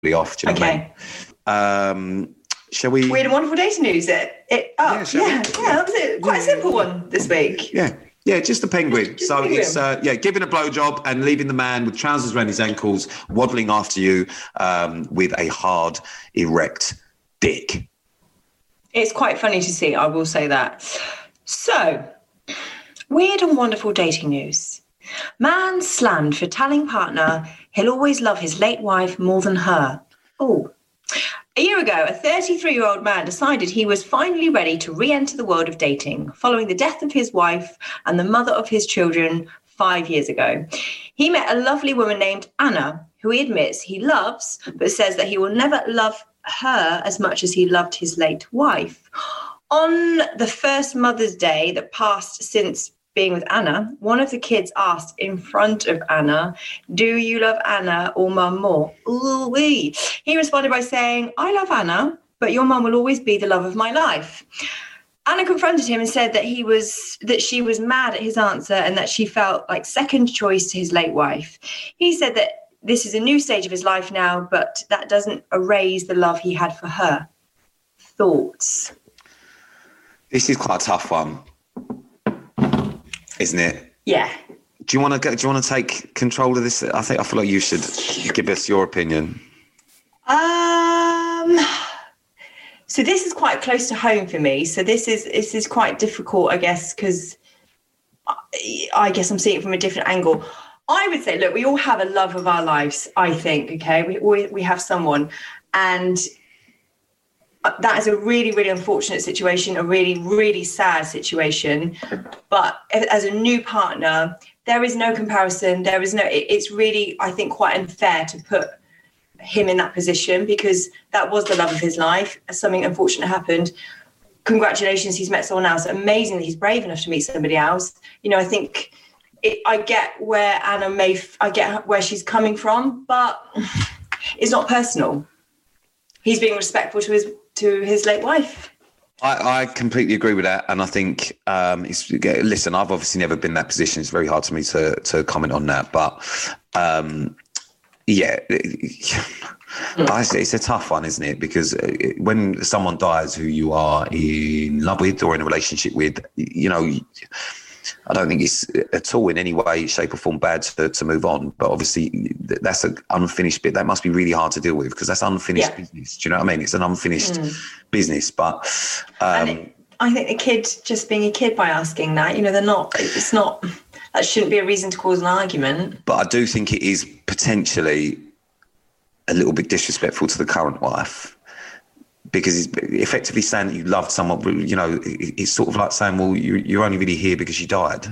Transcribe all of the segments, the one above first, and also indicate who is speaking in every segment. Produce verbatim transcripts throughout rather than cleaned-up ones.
Speaker 1: off. Do you know
Speaker 2: okay.
Speaker 1: what I mean? Um, shall we?
Speaker 2: Weird and wonderful dating news. It. it oh,
Speaker 1: yeah, shall
Speaker 2: yeah,
Speaker 1: we?
Speaker 2: yeah. That was it. Quite
Speaker 1: yeah,
Speaker 2: a simple
Speaker 1: yeah.
Speaker 2: one this week.
Speaker 1: Yeah. Yeah, just the penguin.
Speaker 2: Just, just
Speaker 1: so
Speaker 2: penguin.
Speaker 1: it's, uh, yeah, giving a blowjob and leaving the man with trousers around his ankles, waddling after you um, with a hard, erect dick.
Speaker 2: It's quite funny to see, I will say that. So, weird and wonderful dating news. Man slammed for telling partner he'll always love his late wife more than her. Oh. A year ago, a thirty-three-year-old man decided he was finally ready to re-enter the world of dating following the death of his wife and the mother of his children five years ago. He met a lovely woman named Anna, who he admits he loves, but says that he will never love her as much as he loved his late wife. On the first Mother's Day that passed since being with Anna, one of the kids asked in front of Anna, "Do you love Anna or Mum more?" Ooh-wee. He responded by saying, "I love Anna, but your mum will always be the love of my life." Anna confronted him and said that he was that she was mad at his answer and that she felt like second choice to his late wife. He said that this is a new stage of his life now, but that doesn't erase the love he had for her. Thoughts?
Speaker 1: This is quite a tough one, isn't it?
Speaker 2: Yeah.
Speaker 1: Do you want to go, do you want to take control of this? I think I feel like you should give us your opinion.
Speaker 2: Um. So this is quite close to home for me. So this is this is quite difficult, I guess, because I, I guess I'm seeing it from a different angle. I would say, look, we all have a love of our lives. I think, okay, we we we have someone, and that is a really, really unfortunate situation, a really, really sad situation. But as a new partner, there is no comparison. There is no, it's really, I think, quite unfair to put him in that position because that was the love of his life. Something unfortunate happened. Congratulations, he's met someone else. Amazing that he's brave enough to meet somebody else. You know, I think it, I get where Anna may, I get where she's coming from, but it's not personal. He's being respectful to his to his late wife.
Speaker 1: I, I completely agree with that, and I think um, it's, listen, I've obviously never been in that position. It's very hard for me to to comment on that, but um, yeah, mm. it's a tough one, isn't it? Because when someone dies who you are in love with or in a relationship with, you know, I don't think it's at all in any way, shape or form bad to, to move on. But obviously that's an unfinished bit. That must be really hard to deal with because that's unfinished yeah. business. Do you know what I mean? It's an unfinished mm. business. But um,
Speaker 2: and it, I think the kid just being a kid by asking that, you know, they're not, it's not, that shouldn't be a reason to cause an argument.
Speaker 1: But I do think it is potentially a little bit disrespectful to the current wife. Because it's effectively saying that you loved someone, you know, it's sort of like saying, well, you, you're only really here because you died.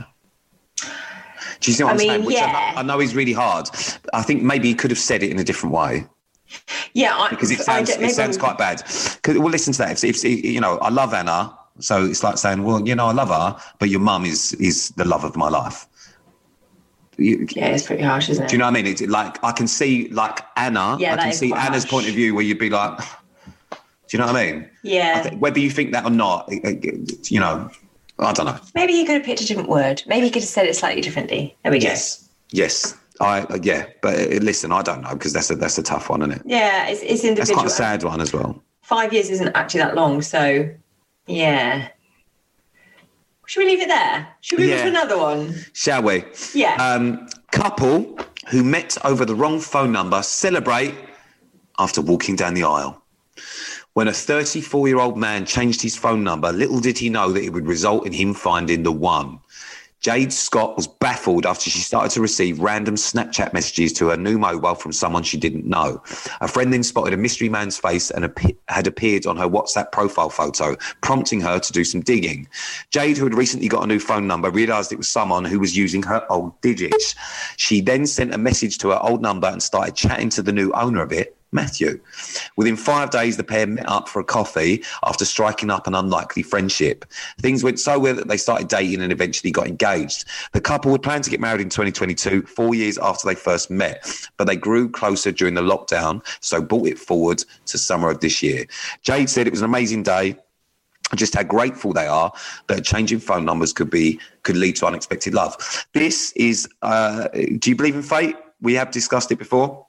Speaker 1: Do you see what
Speaker 2: I
Speaker 1: I'm
Speaker 2: mean,
Speaker 1: saying? Which
Speaker 2: yeah.
Speaker 1: I know, I know is really hard. I think maybe he could have said it in a different way.
Speaker 2: Yeah. I,
Speaker 1: because it sounds, it sounds quite bad. Well, listen to that. If, if, you know, I love Anna. So it's like saying, well, you know, I love her, but your mum is is the love of my life.
Speaker 2: You, yeah, it's pretty harsh, isn't it?
Speaker 1: Do you know what I mean? It's like, I can see, like, Anna,
Speaker 2: yeah,
Speaker 1: I can see Anna's
Speaker 2: harsh.
Speaker 1: point of view where you'd be like... Do you know what I mean?
Speaker 2: Yeah.
Speaker 1: I th- whether you think that or not, you know, I don't know.
Speaker 2: Maybe he could have picked a different word. Maybe he could have said it slightly differently. There we go.
Speaker 1: Yes, yes. I uh, yeah, but uh, listen, I don't know because that's a that's a tough one, isn't it?
Speaker 2: Yeah, it's it's individual.
Speaker 1: That's quite a sad one as well.
Speaker 2: Five years isn't actually that long, so yeah. Should we leave it there? Should we move
Speaker 1: yeah.
Speaker 2: to another one?
Speaker 1: Shall we?
Speaker 2: Yeah.
Speaker 1: Um, couple who met over the wrong phone number celebrate after walking down the aisle. When a thirty-four-year-old man changed his phone number, little did he know that it would result in him finding the one. Jade Scott was baffled after she started to receive random Snapchat messages to her new mobile from someone she didn't know. A friend then spotted a mystery man's face and ap- had appeared on her WhatsApp profile photo, prompting her to do some digging. Jade, who had recently got a new phone number, realised it was someone who was using her old digits. She then sent a message to her old number and started chatting to the new owner of it, Matthew. Within five days, the pair met up for a coffee after striking up an unlikely friendship. Things went so well that they started dating and eventually got engaged. The couple would plan to get married in twenty twenty-two, four years after they first met, but they grew closer during the lockdown, so brought it forward to summer of this year. Jade said it was an amazing day, just how grateful they are that changing phone numbers could be could lead to unexpected love. This is, uh, do you believe in fate? We have discussed it before.